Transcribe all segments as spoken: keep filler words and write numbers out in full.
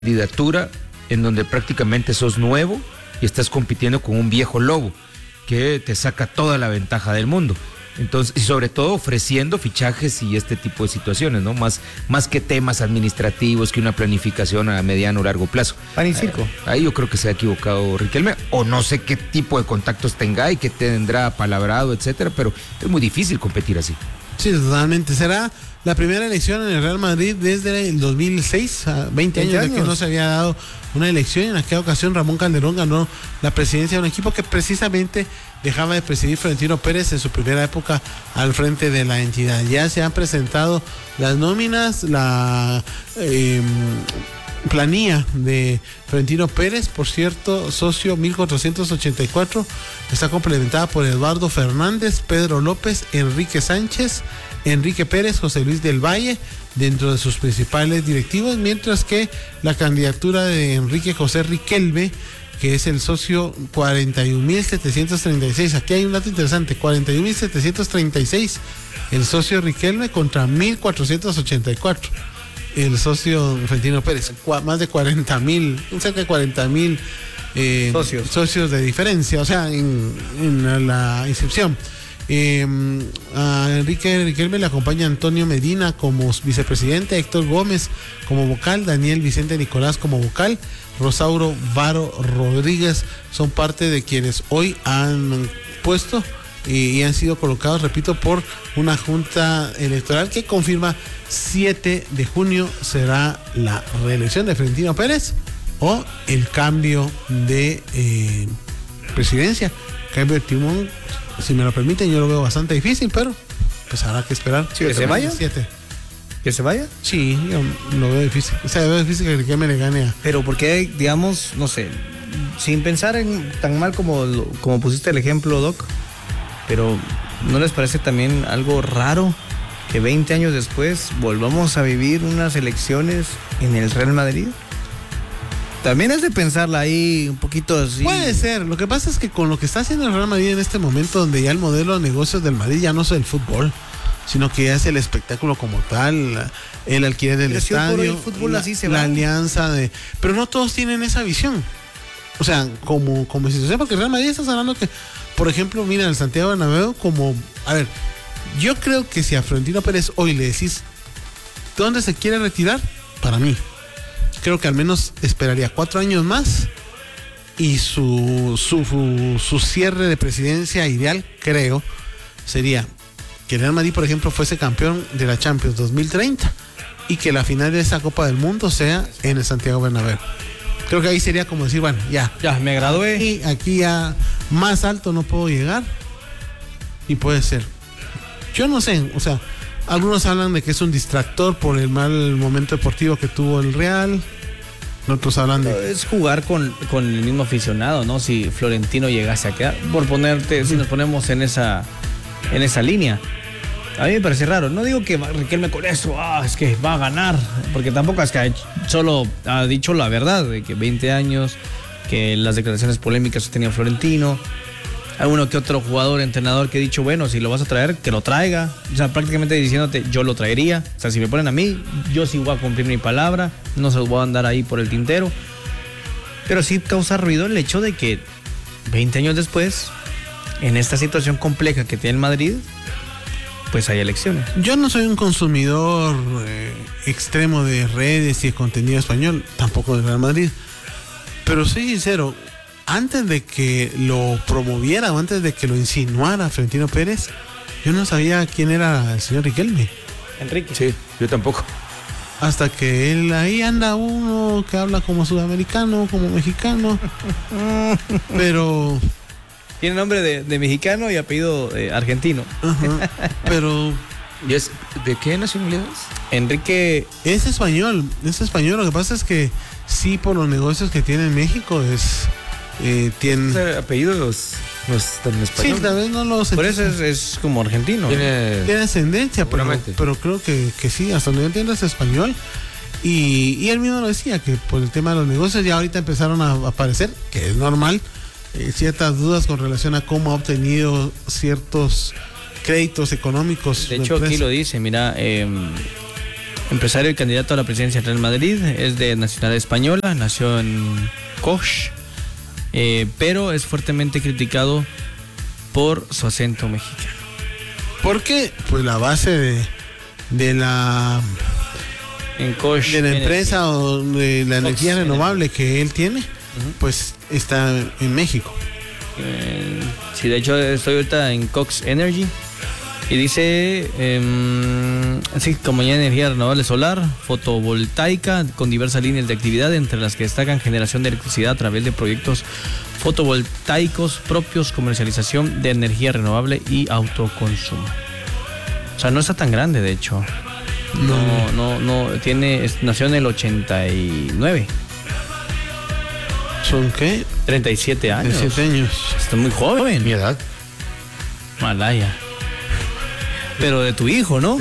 candidatura en donde prácticamente sos nuevo y estás compitiendo con un viejo lobo que te saca toda la ventaja del mundo. Entonces, y sobre todo ofreciendo fichajes y este tipo de situaciones, ¿no? Más, más que temas administrativos, que una planificación a mediano o largo plazo. Pan y circo. Eh, ahí yo creo que se ha equivocado Riquelme, o no sé qué tipo de contactos tenga y qué tendrá palabrado, etcétera, pero es muy difícil competir así. Sí, totalmente. Será la primera elección en el Real Madrid desde el dos mil seis, a veinte años, años de que no se había dado una elección. En aquella ocasión Ramón Calderón ganó la presidencia de un equipo que precisamente dejaba de presidir Florentino Pérez en su primera época al frente de la entidad. Ya se han presentado las nóminas, la eh, planilla de Florentino Pérez, por cierto, socio mil cuatrocientos ochenta y cuatro, está complementada por Eduardo Fernández, Pedro López, Enrique Sánchez, Enrique Pérez, José Luis del Valle, dentro de sus principales directivos, mientras que la candidatura de Enrique José Riquelme, que es el socio cuarenta y un mil setecientos treinta y seis. Aquí hay un dato interesante, cuarenta y un mil setecientos treinta y seis el socio Riquelme contra mil cuatrocientos ochenta y cuatro el socio Florentino Pérez, más de cuarenta mil, cerca de cuarenta mil eh, socios. socios de diferencia, o sea, en, en la inscripción. Eh, a Enrique Riquelme le acompaña Antonio Medina como vicepresidente, Héctor Gómez como vocal, Daniel Vicente Nicolás como vocal, Rosauro Varo Rodríguez son parte de quienes hoy han puesto y, y han sido colocados, repito, por una junta electoral que confirma siete de junio será la reelección de Florentino Pérez o el cambio de eh, presidencia, cambio de timón. Si me lo permiten, yo lo veo bastante difícil, pero pues habrá que esperar. Sí, ¿que se vaya? Siete. ¿Que se vaya? Sí, yo lo veo difícil. O sea, veo difícil que Riquelme le gane a... Pero porque, digamos, no sé, sin pensar en tan mal como, como pusiste el ejemplo, Doc, pero ¿no les parece también algo raro que veinte años después volvamos a vivir unas elecciones en el Real Madrid? También es de pensarla ahí un poquito así. Puede ser. Lo que pasa es que con lo que está haciendo el Real Madrid en este momento, donde ya el modelo de negocios del Madrid ya no es el fútbol, sino que ya es el espectáculo como tal, el alquiler del estadio, por el fútbol la, así se la va. alianza de... Pero no todos tienen esa visión. O sea, como, como institución, porque el Real Madrid estás hablando que, por ejemplo, mira, el Santiago Bernabéu como... A ver, yo creo que si a Florentino Pérez hoy le decís ¿dónde se quiere retirar? Para mí creo que al menos esperaría cuatro años más y su, su, su, su cierre de presidencia ideal, creo, sería que el Real Madrid, por ejemplo, fuese campeón de la Champions dos mil treinta y que la final de esa Copa del Mundo sea en el Santiago Bernabéu. Creo que ahí sería como decir, bueno, ya. Ya, me gradué. Aquí, aquí ya más alto no puedo llegar y puede ser. Yo no sé, o sea... Algunos hablan de que es un distractor por el mal momento deportivo que tuvo el Real. Otros hablan de... Es jugar con, con el mismo aficionado, ¿no? Si Florentino llegase a quedar, por ponerte, si nos ponemos en esa, en esa línea. A mí me parece raro. No digo que Riquelme con eso, ah, es que va a ganar, porque tampoco es que solo ha dicho la verdad, de que veinte años, que las declaraciones polémicas que tenía Florentino. Alguno que otro jugador, entrenador que ha dicho, bueno, si lo vas a traer, que lo traiga. O sea, prácticamente diciéndote, yo lo traería. O sea, si me ponen a mí, yo sí voy a cumplir mi palabra. No se los voy a andar ahí por el tintero. Pero sí causa ruido el hecho de que veinte años después, en esta situación compleja que tiene el Madrid, pues hay elecciones. Yo no soy un consumidor eh, extremo de redes y de contenido español, tampoco del Real Madrid. Pero soy sincero, antes de que lo promoviera o antes de que lo insinuara Florentino Pérez, yo no sabía quién era el señor Riquelme. Enrique. Sí, yo tampoco. Hasta que él, ahí anda uno que habla como sudamericano, como mexicano. Pero... Tiene nombre de, de mexicano y apellido eh, argentino. Ajá, pero... ¿Y es de qué nacionalidad es? Enrique... Es español, es español. Lo que pasa es que sí, por los negocios que tiene en México, es... Eh, tiene... Ese apellido no es tan español. Sí, tal vez no lo sé. Por eso es, es como argentino. Tiene, tiene ascendencia, pero, pero creo que, que sí, hasta donde yo entiendo es español. Y, y él mismo lo decía, que por el tema de los negocios ya ahorita empezaron a aparecer, que es normal, eh, ciertas dudas con relación a cómo ha obtenido ciertos créditos económicos. De hecho, aquí lo dice, mira, eh, empresario y candidato a la presidencia del Real Madrid, es de nacionalidad española, nació en Coix, eh, pero es fuertemente criticado por su acento mexicano. Porque pues la base de, de la en Coix, de la empresa o de la energía Cox renovable que él tiene, uh-huh. pues está en México. Eh, sí, de hecho estoy ahorita en Cox Energy y dice eh, así como ya energía renovable solar, fotovoltaica con diversas líneas de actividad, entre las que destacan generación de electricidad a través de proyectos fotovoltaicos propios, comercialización de energía renovable y autoconsumo. O sea, no está tan grande, de hecho. No, no, no, tiene, nació en el ochenta y nueve. ¿Son qué? treinta y siete años. treinta y siete años. Está muy joven. Mi edad. Malaya. Pero de tu hijo, ¿no?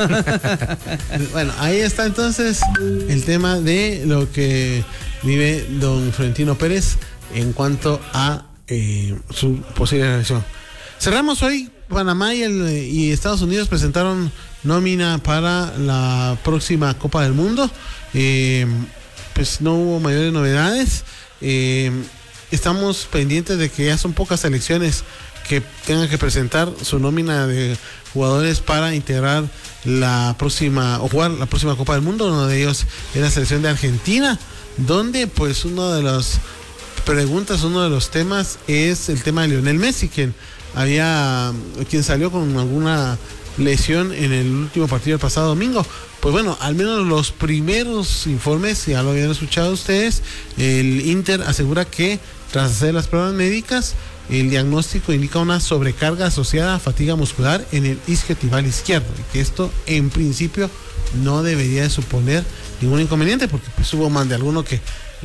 Bueno, ahí está entonces el tema de lo que vive don Florentino Pérez en cuanto a eh, su posible elección. Cerramos hoy. Panamá y, el, y Estados Unidos presentaron nómina para la próxima Copa del Mundo. Eh, pues no hubo mayores novedades. Eh, estamos pendientes de que ya son pocas selecciones que tengan que presentar su nómina de jugadores para integrar la próxima o jugar la próxima Copa del Mundo. Uno de ellos es la selección de Argentina, donde pues uno de las preguntas, uno de los temas es el tema de Lionel Messi, quien había quien salió con alguna lesión en el último partido del pasado domingo. Pues bueno, al menos los primeros informes, ya lo habían escuchado ustedes, el Inter asegura que tras hacer las pruebas médicas, el diagnóstico indica una sobrecarga asociada a fatiga muscular en el isquiotibial izquierdo, y que esto en principio no debería de suponer ningún inconveniente, porque pues hubo más de alguno que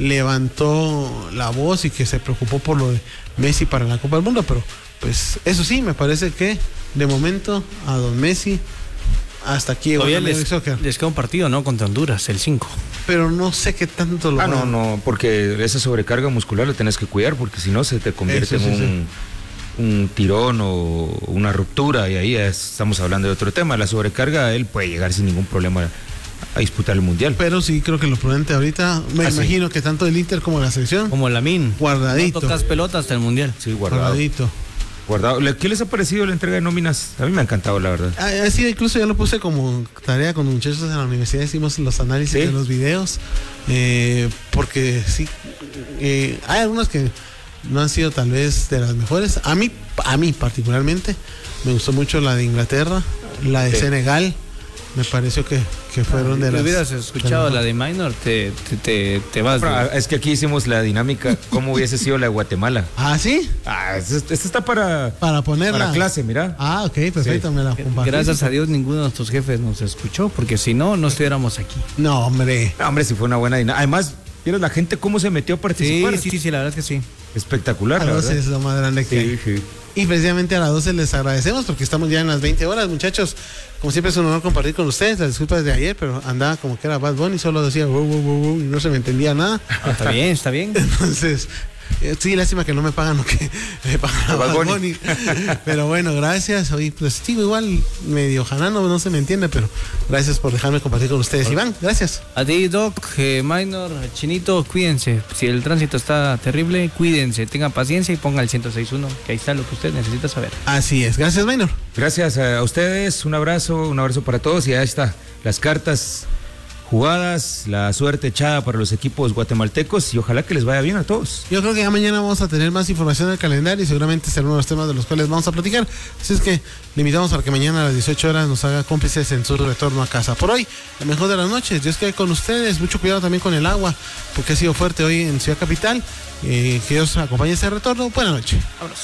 levantó la voz y que se preocupó por lo de Messi para la Copa del Mundo, pero pues eso sí, me parece que de momento a don Messi hasta aquí llegó. Todavía les, les queda un partido, ¿no? Contra Honduras, el cinco. Pero no sé qué tanto lo Ah, van. no, no, porque esa sobrecarga muscular la tienes que cuidar, porque si no se te convierte eso, en sí, un, sí. un tirón o una ruptura, y ahí estamos hablando de otro tema. La sobrecarga, él puede llegar sin ningún problema a disputar el Mundial. Pero sí, creo que lo prudente ahorita, me ah, imagino sí. que tanto el Inter como la selección. Como Lamine. Guardadito. No tocas pelota hasta el Mundial. Sí, guardado. Guardadito. Guardado. ¿Qué les ha parecido la entrega de nóminas? A mí me ha encantado, la verdad. Ah, sí, incluso yo lo puse como tarea con muchachos en la universidad, hicimos los análisis ¿Sí? de los videos, eh, porque sí, eh, hay algunos que no han sido tal vez de las mejores. A mí, a mí particularmente, me gustó mucho la de Inglaterra, la de sí. Senegal. Me pareció que, que fueron ah, de las... Si hubieras escuchado la de Minor, te, te, te, te vas. Pero, de... Es que aquí hicimos la dinámica, ¿cómo hubiese sido la de Guatemala? ¿Ah, sí? Ah, esta está para... Para ponerla. Para clase, mira. Ah, ok, perfecto, sí. me la compartí. Gracias a Dios ninguno de nuestros jefes nos escuchó, porque si no, no estuviéramos aquí. No, hombre. No, hombre, si fue una buena dinámica. Además, ¿vieron la gente cómo se metió a participar? Sí, sí, sí, la verdad es que sí. Espectacular, a la verdad. Es lo más grande que sí, sí. Y precisamente a las doce les agradecemos porque estamos ya en las veinte horas, muchachos. Como siempre es un honor compartir con ustedes. Las disculpas de ayer, pero andaba como que era Bad Bunny, solo decía wow, wow, wow, wow, y no se me entendía nada. Ah, está bien, está bien. Entonces, eh, sí, lástima que no me pagan lo que me pagan a Bad Bunny. Pero bueno, gracias. Hoy pues sigo igual medio janano, no se me entiende, pero gracias por dejarme compartir con ustedes. Hola. Iván, gracias. A ti, Doc, eh, Minor, Chinito, cuídense. Si el tránsito está terrible, cuídense, tengan paciencia y pongan el ciento seis punto uno, que ahí está lo que usted necesita saber. Así es. Gracias, Minor. Gracias a ustedes, un abrazo, un abrazo para todos, y ahí está, las cartas jugadas, la suerte echada para los equipos guatemaltecos, y ojalá que les vaya bien a todos. Yo creo que ya mañana vamos a tener más información del calendario y seguramente será uno de los temas de los cuales vamos a platicar. Así es que le invitamos para que mañana a las dieciocho horas nos haga cómplices en su retorno a casa. Por hoy, la mejor de las noches. Dios quede con ustedes. Mucho cuidado también con el agua, porque ha sido fuerte hoy en Ciudad Capital. Eh, que Dios acompañe ese retorno. Buenas noches.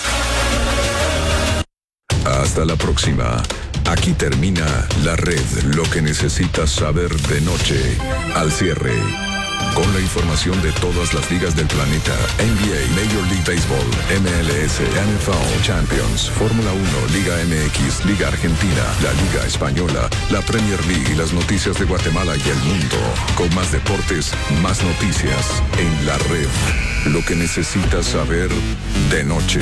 Hasta la próxima. Aquí termina La Red, lo que necesitas saber de noche. Al cierre, con la información de todas las ligas del planeta: N B A, Major League Baseball, M L S, N F L, Champions, Fórmula uno, Liga M X, Liga Argentina, la Liga Española, la Premier League y las noticias de Guatemala y el mundo. Con más deportes, más noticias en La Red, lo que necesitas saber de noche.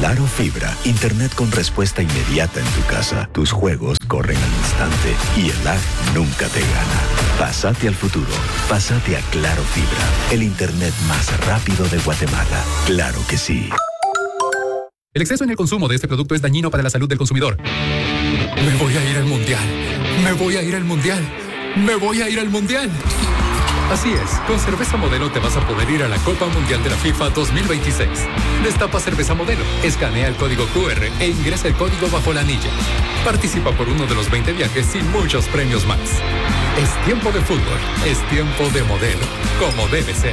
Claro Fibra, internet con respuesta inmediata en tu casa. Tus juegos corren al instante y el lag nunca te gana. Pásate al futuro. Pásate a Claro Fibra, el internet más rápido de Guatemala. Claro que sí. El exceso en el consumo de este producto es dañino para la salud del consumidor. Me voy a ir al mundial. Me voy a ir al mundial. Me voy a ir al mundial. Así es, con Cerveza Modelo te vas a poder ir a la Copa Mundial de la FIFA dos mil veintiséis. Destapa Cerveza Modelo, escanea el código cu erre e ingresa el código bajo la anilla. Participa por uno de los veinte viajes y muchos premios más. Es tiempo de fútbol, es tiempo de Modelo, como debe ser.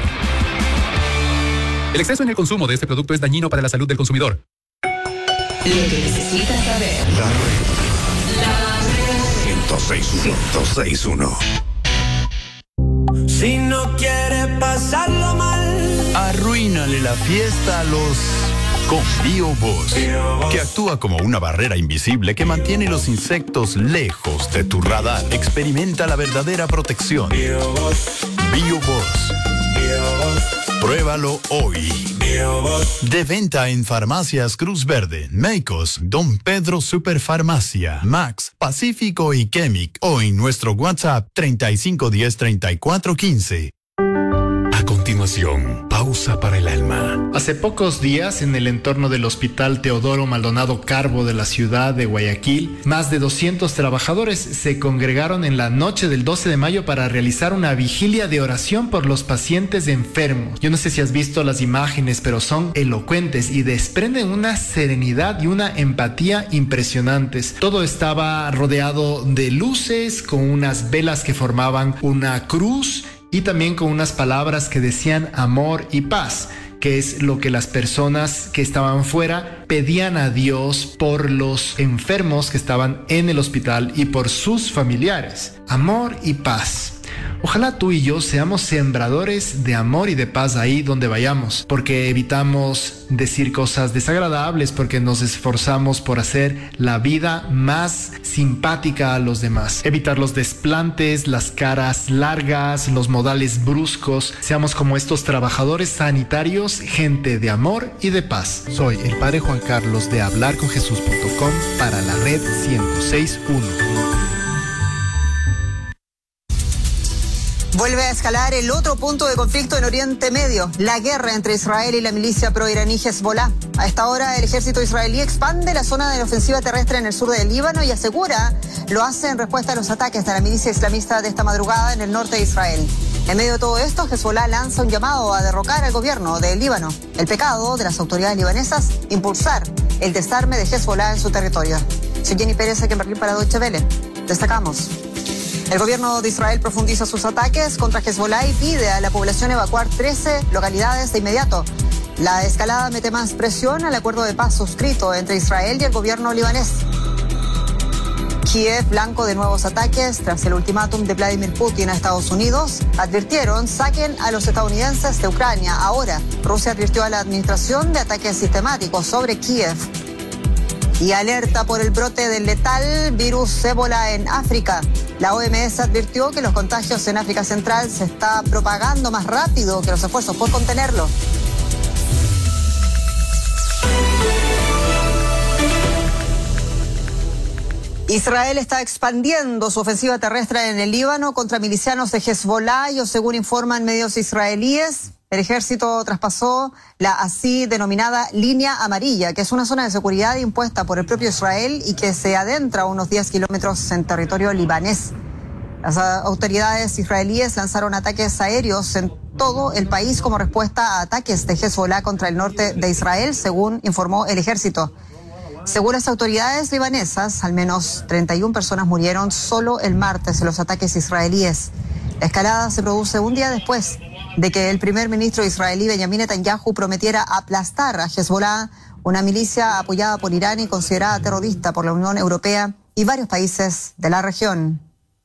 El exceso en el consumo de este producto es dañino para la salud del consumidor. Lo que necesitas saber. La red. La red. ciento seis punto uno. Si no quiere pasarlo mal, arruínale la fiesta a los con BioBoss, que actúa como una barrera invisible que mantiene los insectos lejos de tu radar. Experimenta la verdadera protección. BioBoss. BioBoss. Pruébalo hoy. De venta en Farmacias Cruz Verde, Meicos, Don Pedro Superfarmacia, Max, Pacífico y Chemic, o en nuestro WhatsApp treinta y cinco diez treinta y cuatro quince. A continuación, pausa para el alma. Hace pocos días, en el entorno del Hospital Teodoro Maldonado Carbo de la ciudad de Guayaquil, más de doscientos trabajadores se congregaron en la noche del doce de mayo para realizar una vigilia de oración por los pacientes enfermos. Yo no sé si has visto las imágenes, pero son elocuentes y desprenden una serenidad y una empatía impresionantes. Todo estaba rodeado de luces, con unas velas que formaban una cruz, y también con unas palabras que decían amor y paz, que es lo que las personas que estaban fuera pedían a Dios por los enfermos que estaban en el hospital y por sus familiares. Amor y paz. Ojalá tú y yo seamos sembradores de amor y de paz ahí donde vayamos, porque evitamos decir cosas desagradables, porque nos esforzamos por hacer la vida más simpática a los demás. Evitar los desplantes, las caras largas, los modales bruscos. Seamos como estos trabajadores sanitarios, gente de amor y de paz. Soy el Padre Juan Carlos de hablar con jesús punto com para la red ciento seis punto uno. Vuelve a escalar el otro punto de conflicto en Oriente Medio, la guerra entre Israel y la milicia proiraní Hezbollah. A esta hora, el ejército israelí expande la zona de la ofensiva terrestre en el sur del Líbano y asegura lo hace en respuesta a los ataques de la milicia islamista de esta madrugada en el norte de Israel. En medio de todo esto, Hezbollah lanza un llamado a derrocar al gobierno del Líbano. El pecado de las autoridades libanesas, impulsar el desarme de Hezbollah en su territorio. Soy Jenny Pérez, aquí en Berlín para Deutsche Welle. Destacamos. El gobierno de Israel profundiza sus ataques contra Hezbollah y pide a la población evacuar trece localidades de inmediato. La escalada mete más presión al acuerdo de paz suscrito entre Israel y el gobierno libanés. Kiev, blanco de nuevos ataques tras el ultimátum de Vladimir Putin a Estados Unidos, advirtieron saquen a los estadounidenses de Ucrania. Ahora, Rusia advirtió a la administración de ataques sistemáticos sobre Kiev. Y alerta por el brote del letal virus ébola en África. La O M S advirtió que los contagios en África Central se está propagando más rápido que los esfuerzos por contenerlo. Israel está expandiendo su ofensiva terrestre en el Líbano contra milicianos de Hezbollah y, según informan medios israelíes, el ejército traspasó la así denominada línea amarilla, que es una zona de seguridad impuesta por el propio Israel y que se adentra a unos diez kilómetros en territorio libanés. Las autoridades israelíes lanzaron ataques aéreos en todo el país como respuesta a ataques de Hezbollah contra el norte de Israel, según informó el ejército. Según las autoridades libanesas, al menos treinta y una personas murieron solo el martes en los ataques israelíes. La escalada se produce un día después de que el primer ministro israelí Benjamin Netanyahu prometiera aplastar a Hezbollah, una milicia apoyada por Irán y considerada terrorista por la Unión Europea y varios países de la región.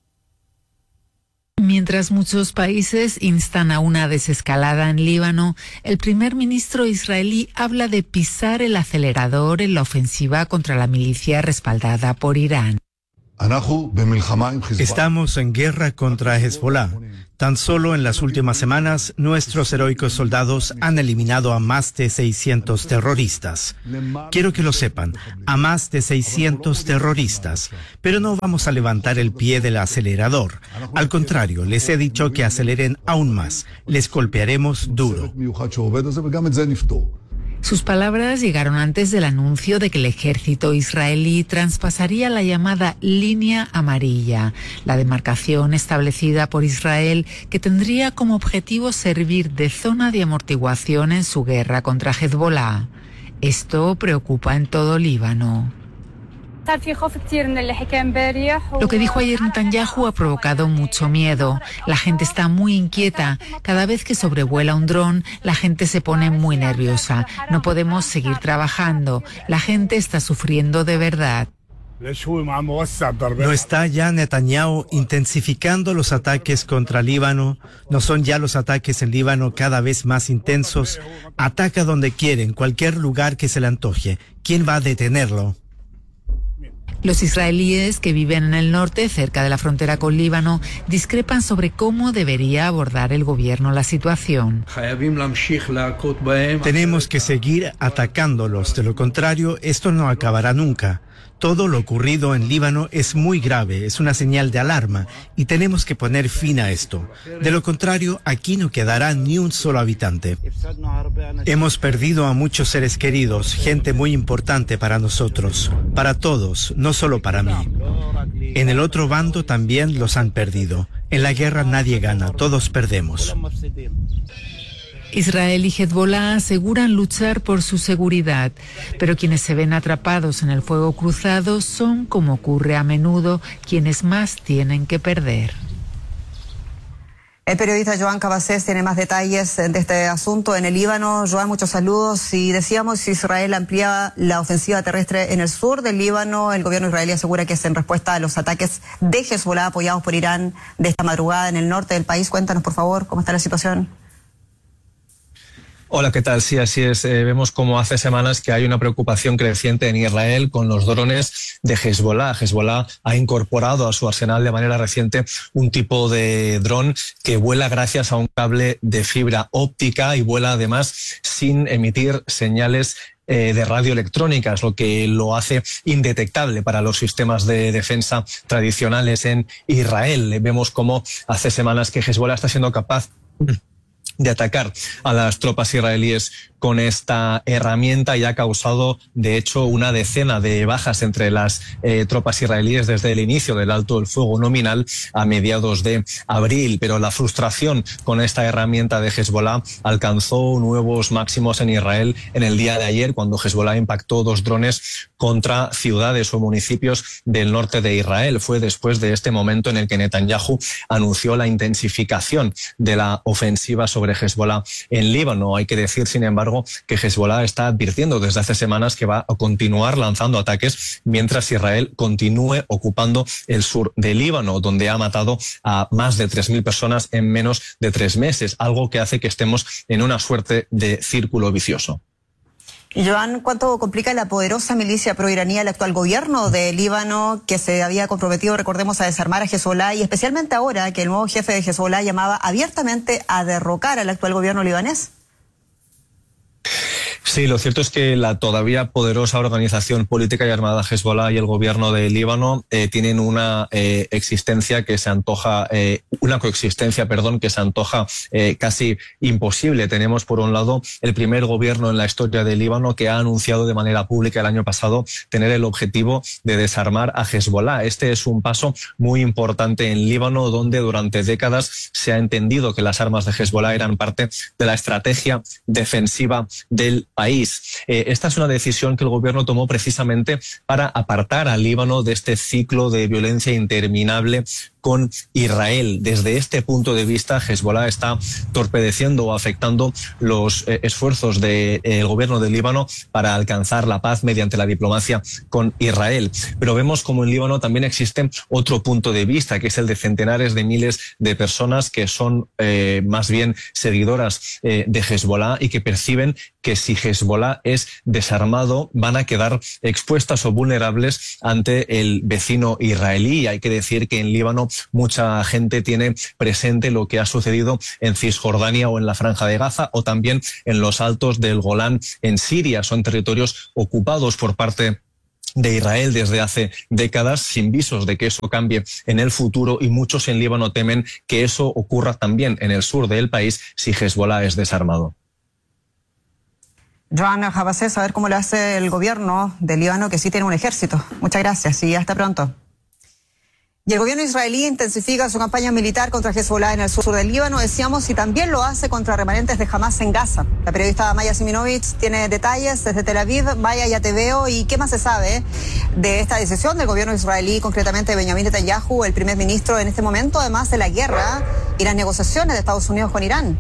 Mientras muchos países instan a una desescalada en Líbano, el primer ministro israelí habla de pisar el acelerador en la ofensiva contra la milicia respaldada por Irán. Estamos en guerra contra Hezbollah. Tan solo en las últimas semanas, nuestros heroicos soldados han eliminado a más de seiscientos terroristas. Quiero que lo sepan, a más de seiscientos terroristas. Pero no vamos a levantar el pie del acelerador. Al contrario, les he dicho que aceleren aún más. Les golpearemos duro. Sus palabras llegaron antes del anuncio de que el ejército israelí traspasaría la llamada línea amarilla, la demarcación establecida por Israel que tendría como objetivo servir de zona de amortiguación en su guerra contra Hezbollah. Esto preocupa en todo Líbano. Lo que dijo ayer Netanyahu ha provocado mucho miedo. La gente está muy inquieta. Cada vez que sobrevuela un dron, la gente se pone muy nerviosa. No podemos seguir trabajando. La gente está sufriendo de verdad. ¿No está ya Netanyahu intensificando los ataques contra Líbano? ¿No son ya los ataques en Líbano cada vez más intensos? Ataca donde quiere, en cualquier lugar que se le antoje. ¿Quién va a detenerlo? Los israelíes que viven en el norte, cerca de la frontera con Líbano, discrepan sobre cómo debería abordar el gobierno la situación. Tenemos que seguir atacándolos, de lo contrario, esto no acabará nunca. Todo lo ocurrido en Líbano es muy grave, es una señal de alarma y tenemos que poner fin a esto. De lo contrario, aquí no quedará ni un solo habitante. Hemos perdido a muchos seres queridos, gente muy importante para nosotros, para todos, no solo para mí. En el otro bando también los han perdido. En la guerra nadie gana, todos perdemos. Israel y Hezbollah aseguran luchar por su seguridad, pero quienes se ven atrapados en el fuego cruzado son, como ocurre a menudo, quienes más tienen que perder. El periodista Joan Cabasés tiene más detalles de este asunto en el Líbano. Joan, muchos saludos. Y decíamos, si Israel amplía la ofensiva terrestre en el sur del Líbano, el gobierno israelí asegura que es en respuesta a los ataques de Hezbollah apoyados por Irán de esta madrugada en el norte del país. Cuéntanos, por favor, cómo está la situación. Hola, ¿qué tal? Sí, así es. Eh, vemos como hace semanas que hay una preocupación creciente en Israel con los drones de Hezbollah. Hezbollah ha incorporado a su arsenal de manera reciente un tipo de dron que vuela gracias a un cable de fibra óptica y vuela además sin emitir señales eh, de radioelectrónicas, lo que lo hace indetectable para los sistemas de defensa tradicionales en Israel. Vemos como hace semanas que Hezbollah está siendo capaz de atacar a las tropas israelíes con esta herramienta y ha causado, de hecho, una decena de bajas entre las eh, tropas israelíes desde el inicio del alto el fuego nominal a mediados de abril. Pero la frustración con esta herramienta de Hezbollah alcanzó nuevos máximos en Israel en el día de ayer, cuando Hezbollah impactó dos drones contra ciudades o municipios del norte de Israel. Fue después de este momento en el que Netanyahu anunció la intensificación de la ofensiva sobre Hezbollah en Líbano. Hay que decir, sin embargo, que Hezbollah está advirtiendo desde hace semanas que va a continuar lanzando ataques mientras Israel continúe ocupando el sur de Líbano, donde ha matado a más de tres mil personas en menos de tres meses, algo que hace que estemos en una suerte de círculo vicioso. Y Joan, ¿cuánto complica la poderosa milicia proiraní al actual gobierno de Líbano, que se había comprometido, recordemos, a desarmar a Hezbollah, y especialmente ahora que el nuevo jefe de Hezbollah llamaba abiertamente a derrocar al actual gobierno libanés? Sí, lo cierto es que la todavía poderosa organización política y armada Hezbollah y el gobierno de Líbano eh, tienen una eh, existencia que se antoja, eh, una coexistencia, perdón, que se antoja eh, casi imposible. Tenemos, por un lado, el primer gobierno en la historia de Líbano que ha anunciado de manera pública el año pasado tener el objetivo de desarmar a Hezbollah. Este es un paso muy importante en Líbano, donde durante décadas se ha entendido que las armas de Hezbollah eran parte de la estrategia defensiva del país. Eh, esta es una decisión que el gobierno tomó precisamente para apartar al Líbano de este ciclo de violencia interminable con Israel. Desde este punto de vista, Hezbollah está torpedeciendo o afectando los eh, esfuerzos del de, eh, gobierno del Líbano para alcanzar la paz mediante la diplomacia con Israel. Pero vemos como en Líbano también existe otro punto de vista, que es el de centenares de miles de personas que son eh, más bien seguidoras eh, de Hezbollah y que perciben que si Hezbollah es desarmado van a quedar expuestas o vulnerables ante el vecino israelí. Hay que decir que en Líbano mucha gente tiene presente lo que ha sucedido en Cisjordania o en la Franja de Gaza o también en los altos del Golán en Siria. Son territorios ocupados por parte de Israel desde hace décadas, sin visos de que eso cambie en el futuro, y muchos en Líbano temen que eso ocurra también en el sur del país si Hezbollah es desarmado. Joan Jabasés, a ver cómo lo hace el gobierno de Líbano, que sí tiene un ejército. Muchas gracias y hasta pronto. Y el gobierno israelí intensifica su campaña militar contra Hezbollah en el sur del Líbano, decíamos, y también lo hace contra remanentes de Hamas en Gaza. La periodista Maya Siminovich tiene detalles desde Tel Aviv. Maya, ya te veo. ¿Y qué más se sabe de esta decisión del gobierno israelí, concretamente de Benjamin Netanyahu, el primer ministro en este momento, además de la guerra y las negociaciones de Estados Unidos con Irán?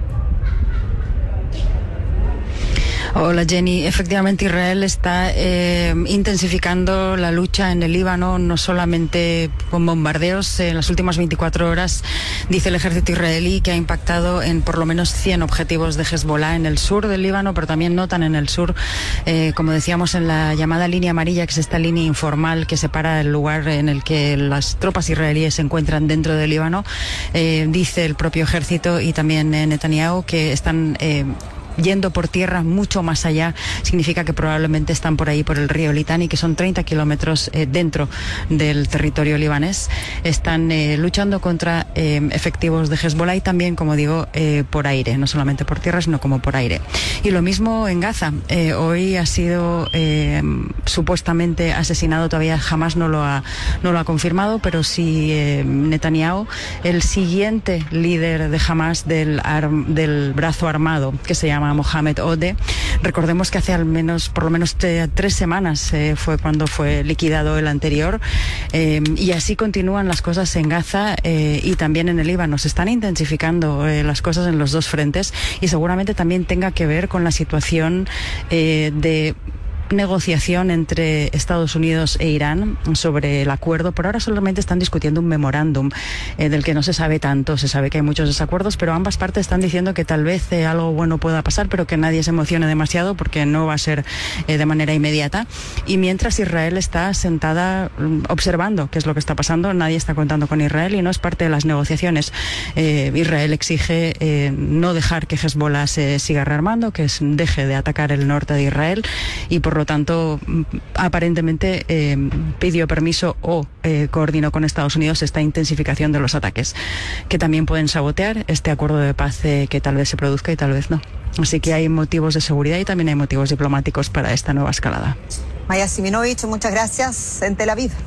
Hola Jenny, efectivamente Israel está eh, intensificando la lucha en el Líbano, no solamente con bombardeos. En las últimas veinticuatro horas dice el ejército israelí que ha impactado en por lo menos cien objetivos de Hezbollah en el sur del Líbano, pero también no tan en el sur, eh, como decíamos, en la llamada línea amarilla, que es esta línea informal que separa el lugar en el que las tropas israelíes se encuentran dentro del Líbano. Eh, dice el propio ejército y también eh, Netanyahu que están Eh, yendo por tierra mucho más allá. Significa que probablemente están por ahí, por el río Litani, que son treinta kilómetros eh, dentro del territorio libanés. Están eh, luchando contra eh, efectivos de Hezbollah y también, como digo, eh, por aire, no solamente por tierra, sino como por aire. Y lo mismo en Gaza. Eh, hoy ha sido eh, supuestamente asesinado, todavía jamás no lo ha, no lo ha confirmado, pero sí eh, Netanyahu, el siguiente líder de Hamas del, arm, del brazo armado, que se llama Mohamed Ode. Recordemos que hace al menos, por lo menos te, tres semanas eh, fue cuando fue liquidado el anterior, eh, y así continúan las cosas en Gaza eh, y también en el Líbano. Se están intensificando eh, las cosas en los dos frentes y seguramente también tenga que ver con la situación eh, de negociación entre Estados Unidos e Irán sobre el acuerdo. Por ahora solamente están discutiendo un memorándum eh, del que no se sabe tanto. Se sabe que hay muchos desacuerdos, pero ambas partes están diciendo que tal vez eh, algo bueno pueda pasar, pero que nadie se emocione demasiado porque no va a ser eh, de manera inmediata. Y mientras Israel está sentada mm, observando qué es lo que está pasando, nadie está contando con Israel y no es parte de las negociaciones. Eh, Israel exige eh, no dejar que Hezbollah se siga rearmando, que es, deje de atacar el norte de Israel, y por Por lo tanto, aparentemente eh, pidió permiso o eh, coordinó con Estados Unidos esta intensificación de los ataques, que también pueden sabotear este acuerdo de paz eh, que tal vez se produzca y tal vez no. Así que hay motivos de seguridad y también hay motivos diplomáticos para esta nueva escalada. Maya Siminovich, muchas gracias en Tel Aviv.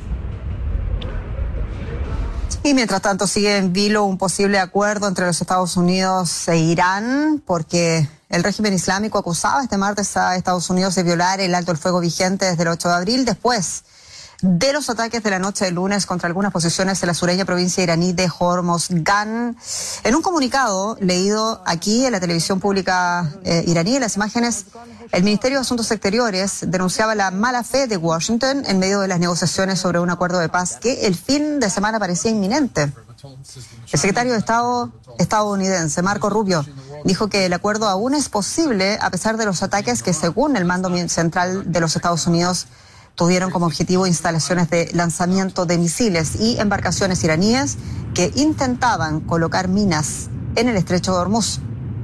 Y mientras tanto sigue en vilo un posible acuerdo entre los Estados Unidos e Irán, porque el régimen islámico acusaba este martes a Estados Unidos de violar el alto el fuego vigente desde el ocho de abril, después de los ataques de la noche del lunes contra algunas posiciones de la sureña provincia iraní de Hormozgan. En un comunicado leído aquí en la televisión pública eh, iraní, en las imágenes, el Ministerio de Asuntos Exteriores denunciaba la mala fe de Washington en medio de las negociaciones sobre un acuerdo de paz que el fin de semana parecía inminente. El secretario de Estado estadounidense, Marco Rubio, dijo que el acuerdo aún es posible a pesar de los ataques que, según el mando central de los Estados Unidos, tuvieron como objetivo instalaciones de lanzamiento de misiles y embarcaciones iraníes que intentaban colocar minas en el estrecho de Hormuz.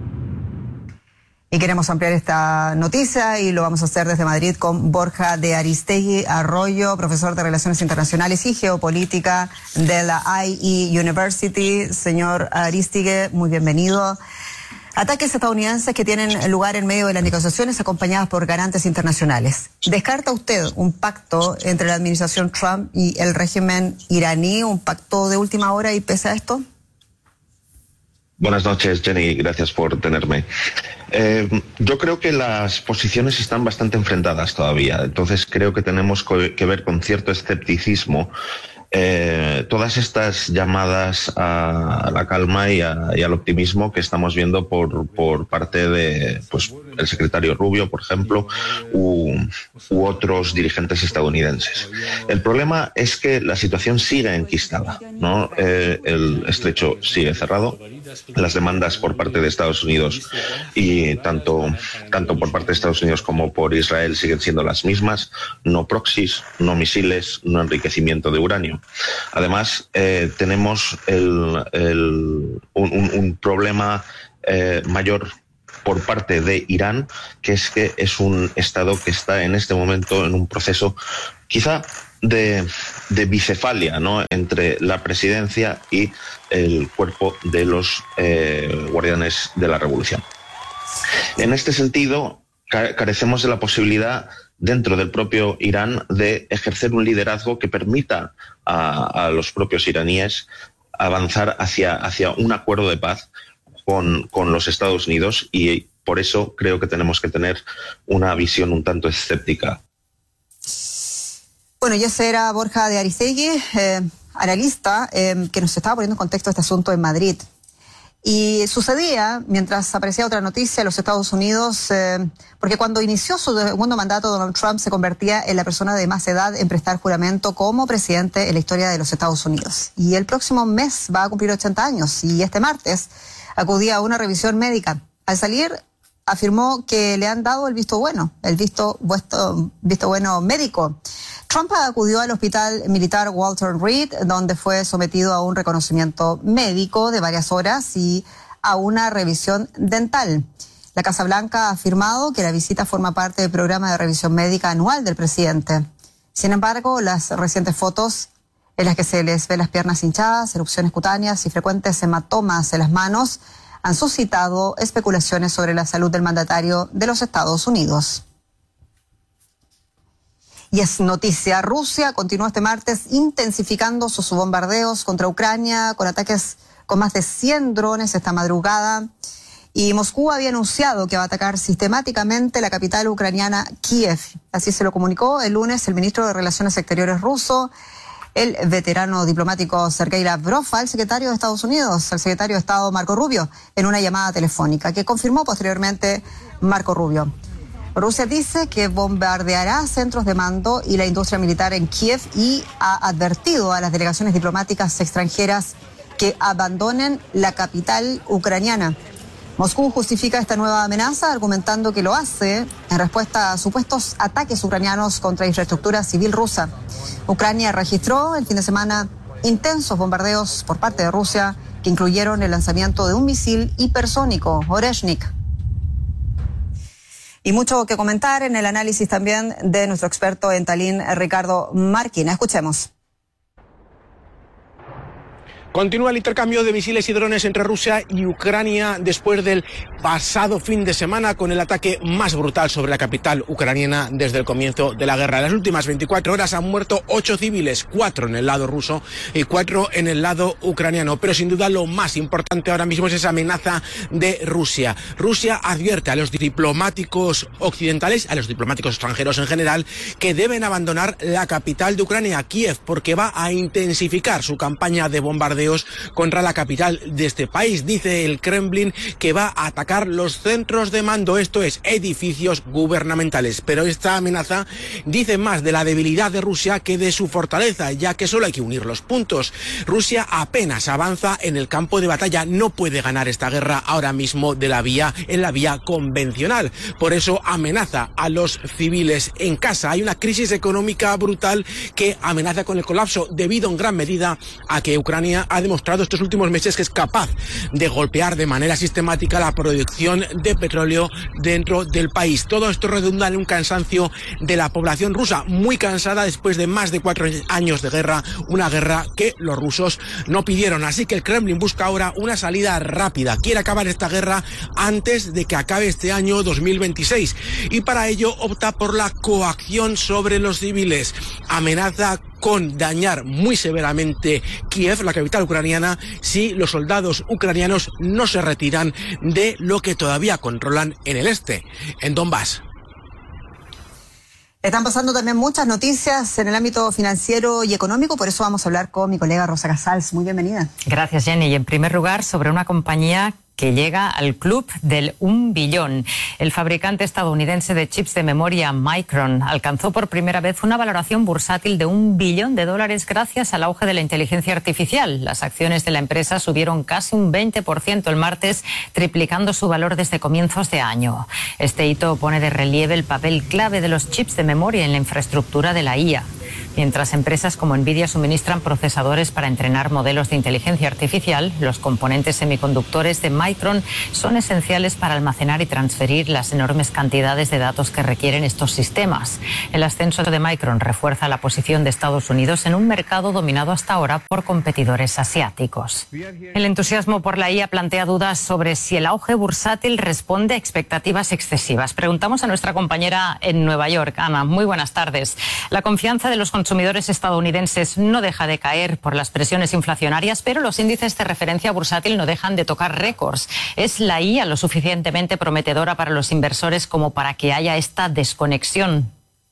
Y queremos ampliar esta noticia y lo vamos a hacer desde Madrid con Borja de Aristegui Arroyo, profesor de Relaciones Internacionales y Geopolítica de la I E University. Señor Aristegui, muy bienvenido. Ataques estadounidenses que tienen lugar en medio de las negociaciones acompañadas por garantes internacionales. ¿Descarta usted un pacto entre la administración Trump y el régimen iraní, un pacto de última hora y pese a esto? Buenas noches, Jenny, gracias por tenerme. Eh, yo creo que las posiciones están bastante enfrentadas todavía, entonces creo que tenemos que ver con cierto escepticismo eh, todas estas llamadas a la calma y, a, y al optimismo que estamos viendo por, por parte de pues, el secretario Rubio, por ejemplo, u, u otros dirigentes estadounidenses. El problema es que la situación sigue enquistada, ¿no? Eh, el estrecho sigue cerrado, las demandas por parte de Estados Unidos y tanto, tanto por parte de Estados Unidos como por Israel siguen siendo las mismas: no proxies, no misiles, no enriquecimiento de uranio. Además, eh, tenemos el, el, un, un, un problema eh, mayor por parte de Irán, que es que es un Estado que está en este momento en un proceso quizá de, de bicefalia, ¿no?, entre la presidencia y el cuerpo de los eh, guardianes de la revolución. En este sentido, carecemos de la posibilidad dentro del propio Irán de ejercer un liderazgo que permita a, a los propios iraníes avanzar hacia, hacia un acuerdo de paz con, con los Estados Unidos, y por eso creo que tenemos que tener una visión un tanto escéptica. Bueno, y ese era Borja de Arizegui, eh, analista, eh, que nos estaba poniendo en contexto este asunto en Madrid. Y sucedía, mientras aparecía otra noticia, los Estados Unidos, eh, porque cuando inició su segundo mandato, Donald Trump se convertía en la persona de más edad en prestar juramento como presidente en la historia de los Estados Unidos. Y el próximo mes va a cumplir ochenta años, y este martes acudía a una revisión médica. Al salir, afirmó que le han dado el visto bueno, el visto, visto, visto bueno médico. Trump acudió al hospital militar Walter Reed, donde fue sometido a un reconocimiento médico de varias horas y a una revisión dental. La Casa Blanca ha afirmado que la visita forma parte del programa de revisión médica anual del presidente. Sin embargo, las recientes fotos en las que se les ve las piernas hinchadas, erupciones cutáneas y frecuentes hematomas en las manos han suscitado especulaciones sobre la salud del mandatario de los Estados Unidos. Y es noticia, Rusia continúa este martes intensificando sus bombardeos contra Ucrania con ataques con más de cien drones esta madrugada. Y Moscú había anunciado que va a atacar sistemáticamente la capital ucraniana, Kiev. Así se lo comunicó el lunes el ministro de Relaciones Exteriores ruso, el veterano diplomático Sergei Lavrov, al secretario de Estados Unidos, al secretario de Estado Marco Rubio, en una llamada telefónica que confirmó posteriormente Marco Rubio. Rusia dice que bombardeará centros de mando y la industria militar en Kiev y ha advertido a las delegaciones diplomáticas extranjeras que abandonen la capital ucraniana. Moscú justifica esta nueva amenaza argumentando que lo hace en respuesta a supuestos ataques ucranianos contra infraestructura civil rusa. Ucrania registró el fin de semana intensos bombardeos por parte de Rusia que incluyeron el lanzamiento de un misil hipersónico, Oreshnik. Y mucho que comentar en el análisis también de nuestro experto en Tallinn, Ricardo Marquina. Escuchemos. Continúa el intercambio de misiles y drones entre Rusia y Ucrania después del pasado fin de semana, con el ataque más brutal sobre la capital ucraniana desde el comienzo de la guerra. En las últimas veinticuatro horas han muerto ocho civiles, cuatro en el lado ruso y cuatro en el lado ucraniano. Pero sin duda lo más importante ahora mismo es esa amenaza de Rusia. Rusia advierte a los diplomáticos occidentales, a los diplomáticos extranjeros en general, que deben abandonar la capital de Ucrania, Kiev, porque va a intensificar su campaña de bombardeo contra la capital de este país. Dice el Kremlin que va a atacar los centros de mando, esto es, edificios gubernamentales. Pero esta amenaza dice más de la debilidad de Rusia que de su fortaleza, ya que solo hay que unir los puntos. Rusia apenas avanza en el campo de batalla, no puede ganar esta guerra ahora mismo de la vía, en la vía convencional. Por eso amenaza a los civiles en casa. Hay una crisis económica brutal que amenaza con el colapso, debido en gran medida a que Ucrania ha demostrado estos últimos meses que es capaz de golpear de manera sistemática la producción de petróleo dentro del país. Todo esto redunda en un cansancio de la población rusa, muy cansada después de más de cuatro años de guerra, una guerra que los rusos no pidieron. Así que el Kremlin busca ahora una salida rápida, quiere acabar esta guerra antes de que acabe este año dos mil veintiséis, y para ello opta por la coacción sobre los civiles. Amenaza con dañar muy severamente Kiev, la capital ucraniana, si los soldados ucranianos no se retiran de lo que todavía controlan en el este, en Donbass. Están pasando también muchas noticias en el ámbito financiero y económico, por eso vamos a hablar con mi colega Rosa Casals. Muy bienvenida. Gracias, Jenny. Y en primer lugar, sobre una compañía que llega al club del un billón. El fabricante estadounidense de chips de memoria Micron alcanzó por primera vez una valoración bursátil de un billón de dólares gracias al auge de la inteligencia artificial. Las acciones de la empresa subieron casi un veinte por ciento el martes, triplicando su valor desde comienzos de año. Este hito pone de relieve el papel clave de los chips de memoria en la infraestructura de la I A. Mientras empresas como Nvidia suministran procesadores para entrenar modelos de inteligencia artificial, los componentes semiconductores de Micron son esenciales para almacenar y transferir las enormes cantidades de datos que requieren estos sistemas. El ascenso de Micron refuerza la posición de Estados Unidos en un mercado dominado hasta ahora por competidores asiáticos. El entusiasmo por la I A plantea dudas sobre si el auge bursátil responde a expectativas excesivas. Preguntamos a nuestra compañera en Nueva York, Ana. Muy buenas tardes. La confianza de los consumidores estadounidenses no deja de caer por las presiones inflacionarias, pero los índices de referencia bursátil no dejan de tocar récords. ¿Es la I A lo suficientemente prometedora para los inversores como para que haya esta desconexión?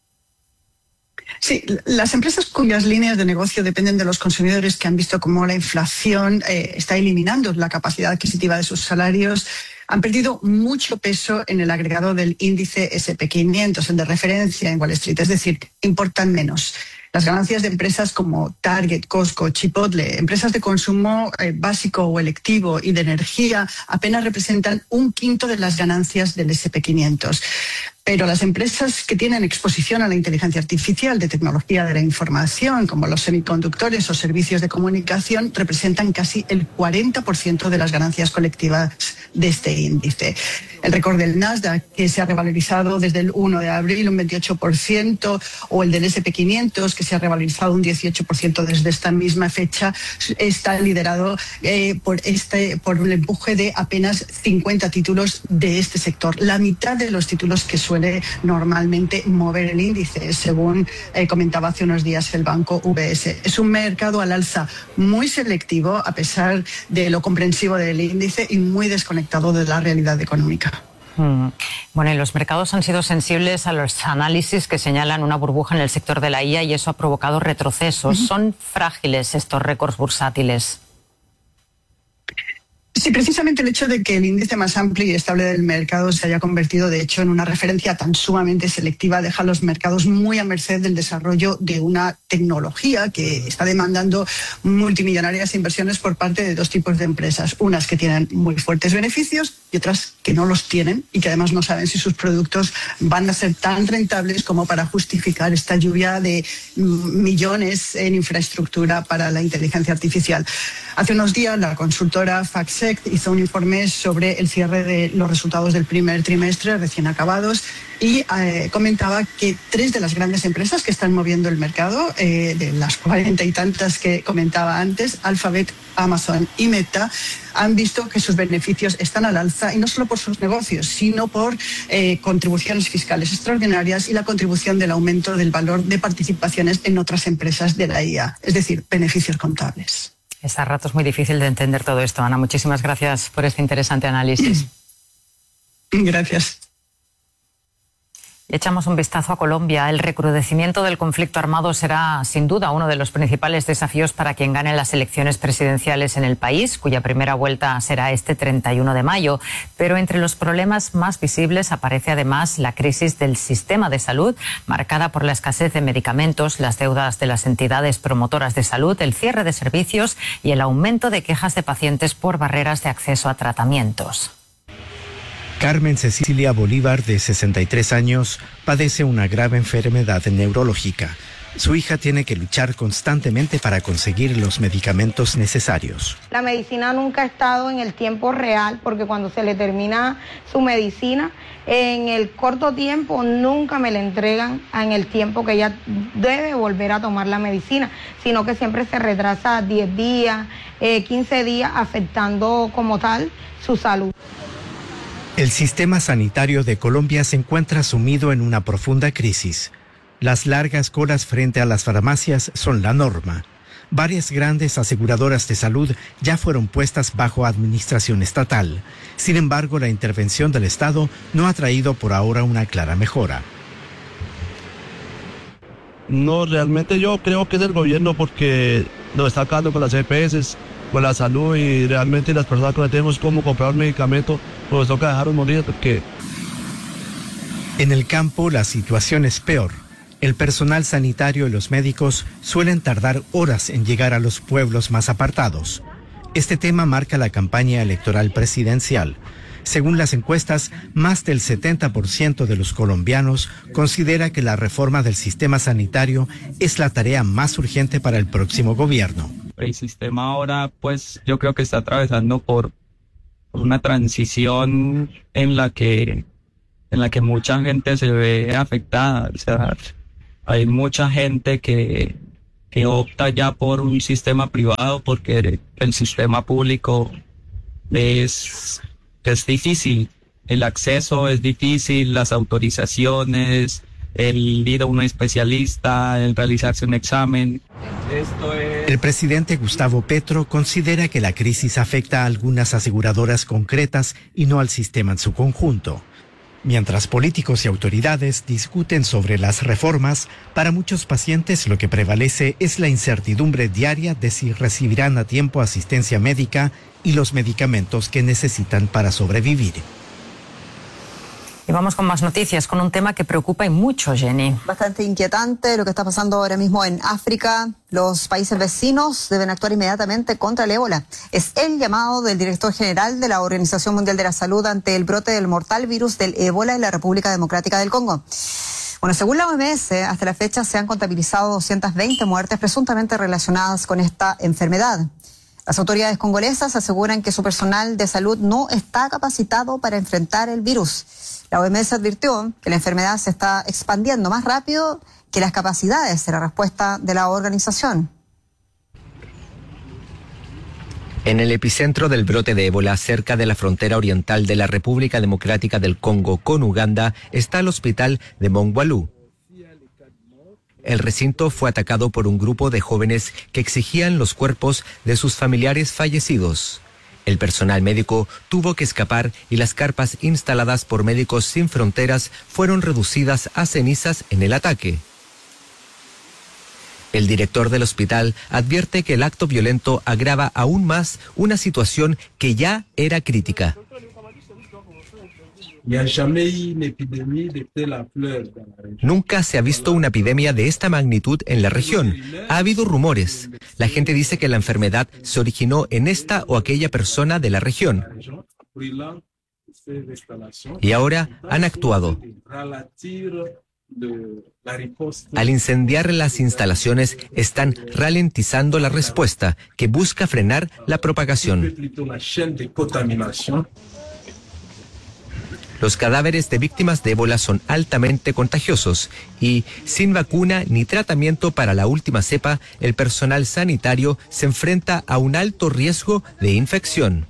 Sí, las empresas cuyas líneas de negocio dependen de los consumidores, que han visto cómo la inflación eh, está eliminando la capacidad adquisitiva de sus salarios, han perdido mucho peso en el agregado del índice ese and pe quinientos, el de referencia en Wall Street, es decir, importan menos. Las ganancias de empresas como Target, Costco, Chipotle, empresas de consumo eh, básico o electivo y de energía, apenas representan un quinto de las ganancias del ese and pe quinientos. Pero las empresas que tienen exposición a la inteligencia artificial, de tecnología de la información, como los semiconductores o servicios de comunicación, representan casi el cuarenta por ciento de las ganancias colectivas de este índice. El récord del Nasdaq, que se ha revalorizado desde el uno de abril un veintiocho por ciento, o el del ese and pe quinientos, que se ha revalorizado un dieciocho por ciento desde esta misma fecha, está liderado eh, por, este, por un empuje de apenas cincuenta títulos de este sector, la mitad de los títulos que suelen suele normalmente mover el índice, según eh, comentaba hace unos días el banco U B S. Es un mercado al alza muy selectivo, a pesar de lo comprensivo del índice, y muy desconectado de la realidad económica. Hmm. Bueno, y los mercados han sido sensibles a los análisis que señalan una burbuja en el sector de la I A, y eso ha provocado retrocesos. Uh-huh. ¿Son frágiles estos récords bursátiles? Sí, precisamente el hecho de que el índice más amplio y estable del mercado se haya convertido, de hecho, en una referencia tan sumamente selectiva, deja a los mercados muy a merced del desarrollo de una tecnología que está demandando multimillonarias inversiones por parte de dos tipos de empresas. Unas que tienen muy fuertes beneficios y otras que no los tienen, y que además no saben si sus productos van a ser tan rentables como para justificar esta lluvia de millones en infraestructura para la inteligencia artificial. Hace unos días la consultora FactSet hizo un informe sobre el cierre de los resultados del primer trimestre recién acabados, y eh, comentaba que tres de las grandes empresas que están moviendo el mercado, eh, de las cuarenta y tantas que comentaba antes, Alphabet, Amazon y Meta, han visto que sus beneficios están al alza, y no solo por sus negocios, sino por eh, contribuciones fiscales extraordinarias y la contribución del aumento del valor de participaciones en otras empresas de la I A, es decir, beneficios contables. Es a ratos muy difícil de entender todo esto, Ana. Muchísimas gracias por este interesante análisis. Gracias. Echamos un vistazo a Colombia. El recrudecimiento del conflicto armado será, sin duda, uno de los principales desafíos para quien gane las elecciones presidenciales en el país, cuya primera vuelta será este treinta y uno de mayo. Pero entre los problemas más visibles aparece además la crisis del sistema de salud, marcada por la escasez de medicamentos, las deudas de las entidades promotoras de salud, el cierre de servicios y el aumento de quejas de pacientes por barreras de acceso a tratamientos. Carmen Cecilia Bolívar, de sesenta y tres años, padece una grave enfermedad neurológica. Su hija tiene que luchar constantemente para conseguir los medicamentos necesarios. La medicina nunca ha estado en el tiempo real, porque cuando se le termina su medicina, en el corto tiempo nunca me la entregan en el tiempo que ella debe volver a tomar la medicina, sino que siempre se retrasa diez días, eh, quince días, afectando como tal su salud. El sistema sanitario de Colombia se encuentra sumido en una profunda crisis. Las largas colas frente a las farmacias son la norma. Varias grandes aseguradoras de salud ya fueron puestas bajo administración estatal. Sin embargo, la intervención del Estado no ha traído por ahora una clara mejora. No, realmente yo creo que es el gobierno porque nos está acabando con las E P S, con la salud y realmente las personas que no tenemos cómo comprar un medicamento, pues toca dejarlos morir porque... En el campo la situación es peor. El personal sanitario y los médicos suelen tardar horas en llegar a los pueblos más apartados. Este tema marca la campaña electoral presidencial. Según las encuestas, más del setenta por ciento de los colombianos considera que la reforma del sistema sanitario es la tarea más urgente para el próximo gobierno. El sistema ahora, pues, yo creo que está atravesando por, por una transición en la que en la que mucha gente se ve afectada. O sea, hay mucha gente que, que opta ya por un sistema privado porque el sistema público es, es difícil. El acceso es difícil, las autorizaciones, el ir a un especialista, el realizarse un examen. Esto es... El presidente Gustavo Petro considera que la crisis afecta a algunas aseguradoras concretas y no al sistema en su conjunto. Mientras políticos y autoridades discuten sobre las reformas, para muchos pacientes lo que prevalece es la incertidumbre diaria de si recibirán a tiempo asistencia médica y los medicamentos que necesitan para sobrevivir. Y vamos con más noticias, con un tema que preocupa y mucho, Jenny. Bastante inquietante lo que está pasando ahora mismo en África. Los países vecinos deben actuar inmediatamente contra el ébola. Es el llamado del director general de la Organización Mundial de la Salud ante el brote del mortal virus del ébola en la República Democrática del Congo. Bueno, según la O M S, hasta la fecha se han contabilizado doscientas veinte muertes presuntamente relacionadas con esta enfermedad. Las autoridades congolesas aseguran que su personal de salud no está capacitado para enfrentar el virus. La O M S advirtió que la enfermedad se está expandiendo más rápido que las capacidades de la respuesta de la organización. En el epicentro del brote de ébola, cerca de la frontera oriental de la República Democrática del Congo con Uganda, está el hospital de Mongwalu. El recinto fue atacado por un grupo de jóvenes que exigían los cuerpos de sus familiares fallecidos. El personal médico tuvo que escapar y las carpas instaladas por Médicos Sin Fronteras fueron reducidas a cenizas en el ataque. El director del hospital advierte que el acto violento agrava aún más una situación que ya era crítica. Nunca se ha visto una epidemia de esta magnitud en la región. Ha habido rumores. La gente dice que la enfermedad se originó en esta o aquella persona de la región. Y ahora han actuado. Al incendiar las instalaciones, están ralentizando la respuesta que busca frenar la propagación. Los cadáveres de víctimas de ébola son altamente contagiosos y, sin vacuna ni tratamiento para la última cepa, el personal sanitario se enfrenta a un alto riesgo de infección.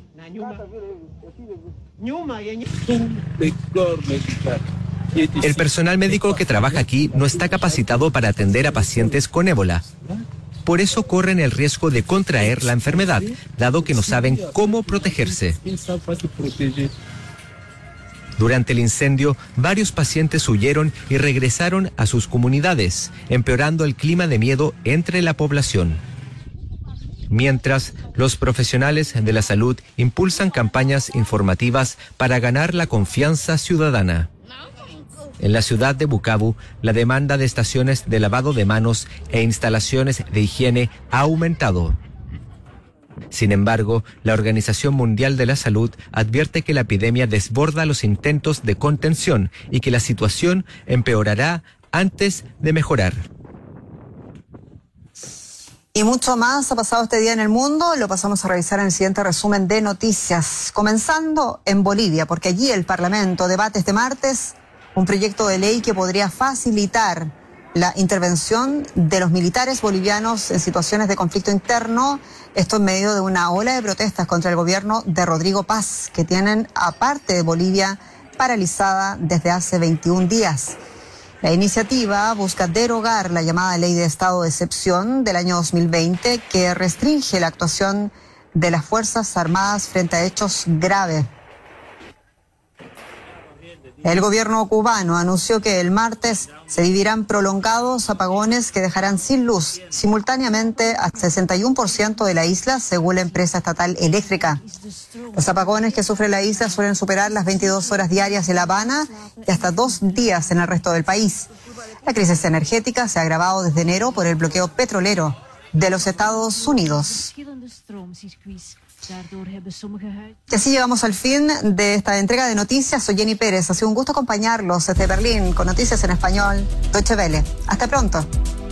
El personal médico que trabaja aquí no está capacitado para atender a pacientes con ébola. Por eso corren el riesgo de contraer la enfermedad, dado que no saben cómo protegerse. Durante el incendio, varios pacientes huyeron y regresaron a sus comunidades, empeorando el clima de miedo entre la población. Mientras, los profesionales de la salud impulsan campañas informativas para ganar la confianza ciudadana. En la ciudad de Bukavu, la demanda de estaciones de lavado de manos e instalaciones de higiene ha aumentado. Sin embargo, la Organización Mundial de la Salud advierte que la epidemia desborda los intentos de contención y que la situación empeorará antes de mejorar. Y mucho más ha pasado este día en el mundo, lo pasamos a revisar en el siguiente resumen de noticias. Comenzando en Bolivia, porque allí el Parlamento debate este martes un proyecto de ley que podría facilitar la intervención de los militares bolivianos en situaciones de conflicto interno, esto en medio de una ola de protestas contra el gobierno de Rodrigo Paz, que tienen a parte de Bolivia paralizada desde hace veintiún días. La iniciativa busca derogar la llamada Ley de Estado de Excepción del año dos mil veinte, que restringe la actuación de las Fuerzas Armadas frente a hechos graves. El gobierno cubano anunció que el martes se vivirán prolongados apagones que dejarán sin luz simultáneamente al sesenta y uno por ciento de la isla, según la empresa estatal eléctrica. Los apagones que sufre la isla suelen superar las veintidós horas diarias en La Habana y hasta dos días en el resto del país. La crisis energética se ha agravado desde enero por el bloqueo petrolero de los Estados Unidos. Y así llegamos al fin de esta entrega de noticias. Soy Jenny Pérez. Ha sido un gusto acompañarlos desde Berlín con noticias en español. Deutsche Welle. Hasta pronto.